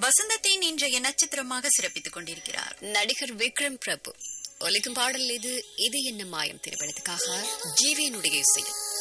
வசந்தத்தின் இன்றைய நட்சத்திரமாக சிறப்பித்துக் கொண்டிருக்கிறார் நடிகர் விக்ரம் பிரபு. ஒலிக்கும் பாடல் இது என்ன மாயம் திரைப்படத்துக்காக ஜீவியனுடைய இசையில்